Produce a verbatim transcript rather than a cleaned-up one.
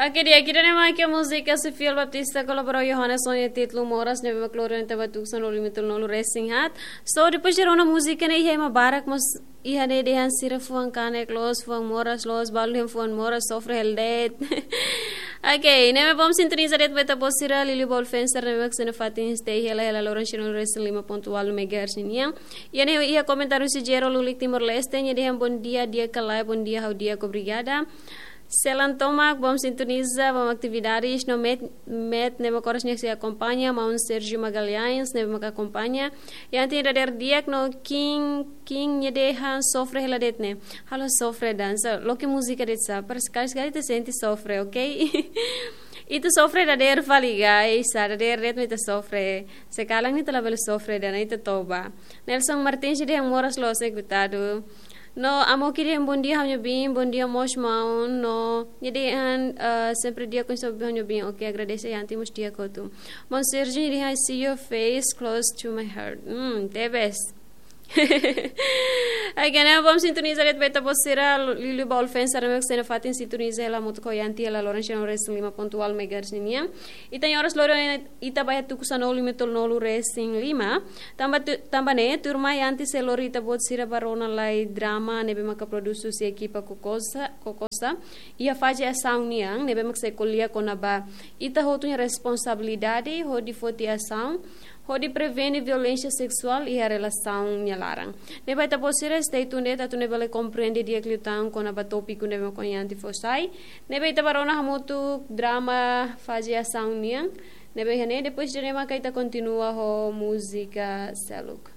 Oke, dia kira nama que a música se Fiel Baptista colaborou Johannes Sonia título Moras nebe ma cloro nte batuk san lolu mitul nolu racing hat. So depois de uma música ne ihe ma barak mas iha ne dehan sira fuan kane close fuan Moras los balu hem fuan Moras sofre heldet. Oke, nebe bom sintonizar det beta posira Lili Ball Fencer nebe mak sene fatin stay hela hela loran channel racing lima ponto wal megahertz niya. Ia ne ia komentaru si Jero Lulik Timor Leste nya dehan bon dia dia kalai bon dia hau dia obrigada. Selan Tomac, vamos sintonizar, vamos atividades, no met, met, neva coras que se acompanha, mas um Sérgio Magalhães, neva que acompanha, e antes de dar dia no King, King, ne deha sofre hela detne, halo sofre dança, lo que música det sa, para sekali sekali te sente sofre, ok? Itu sofre da der fali guys, da der ret me te sofre, se kalang ni te label sofre da na te toba. Nelson Martins de Moras lo secretado. No, amo kiri bom dia hanyo bem, bom dia mos maun, no, jadi an uh, sempre dia com sob hanyo bem, ok, agradeço e antimos dia kotu. Mon Sergio jadi I see your face close to my heart. Hmm, the best. Agora vamos sintonizar et beta posera Lili Ball Fencer mek sena fatin sintonizar ela muito coyanti ela Lorenzo Racing lima pontual megahertz niya. Ita horas loro ita bayat tu kusanolu metol nolu Racing lima. Tamba tamba ne turma yanti se lorita bot sira barona lai drama nebe maka produsu si equipa kokosa kokosa. Ia faje ação niang nebe mak se kolia konaba. Ita hotunya responsabilidade hodi foti ação. Hodi prevene violência sexual e a relação nhalarang. Ne vai tapos sira stay tunde ta tune bale compreende dia cliutang com a tópico ne com yanti fosai. Ne vai tabarona hamutu drama fazia ação niang. Ne vai hane depois de nema kaita continua ho música seluk.